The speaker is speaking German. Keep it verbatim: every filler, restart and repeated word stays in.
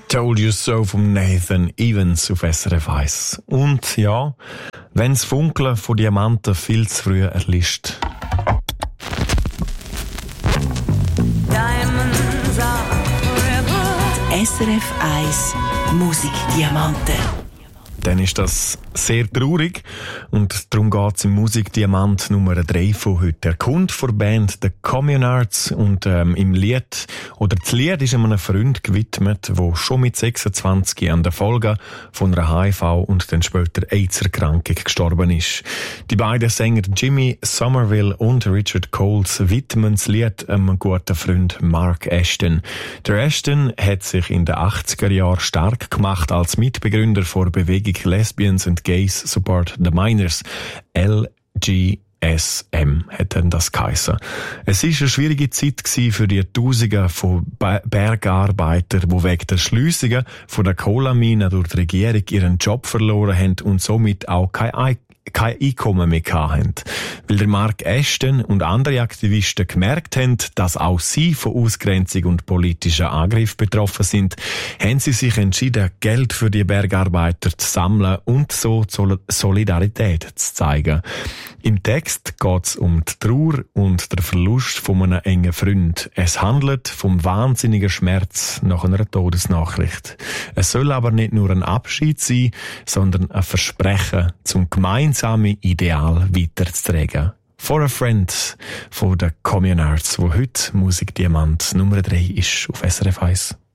Told You So von Nathan Evans auf S R F eins. Und ja, wenn das Funkeln von Diamanten viel zu früh erlischt. S R F eins Musikdiamanten. Dann ist das sehr traurig und darum geht es im Musikdiamant Nummer drei von heute. Er kommt von der Band The Communards und ähm, im Lied, oder das Lied ist einem Freund gewidmet, der schon mit sechsundzwanzig an der Folge von einer H I V und dann später AIDS-Erkrankung gestorben ist. Die beiden Sänger Jimmy Somerville und Richard Coles widmen das Lied einem guten Freund Mark Ashton. Der Ashton hat sich in den achtziger Jahren stark gemacht als Mitbegründer der Bewegung Lesbians and Gays Support the Minors, L G S M hat dann das geheissen. Es war eine schwierige Zeit für die Tausende von Bergarbeitern, die wegen der Schliessungen von der Kohleminen durch die Regierung ihren Job verloren haben und somit auch kein Einkommen kein Einkommen mehr hatten. Weil der Mark Ashton und andere Aktivisten gemerkt haben, dass auch sie von Ausgrenzung und politischen Angriff betroffen sind, haben sie sich entschieden, Geld für die Bergarbeiter zu sammeln und so Solidarität zu zeigen. Im Text geht es um die Trauer und den Verlust von einem engen Freund. Es handelt vom wahnsinnigen Schmerz nach einer Todesnachricht. Es soll aber nicht nur ein Abschied sein, sondern ein Versprechen zum gemeinsamen Ideal weiterzutragen. For a Friend von den Communards, wo heute Musikdiamant Nummer drei ist auf S R F eins.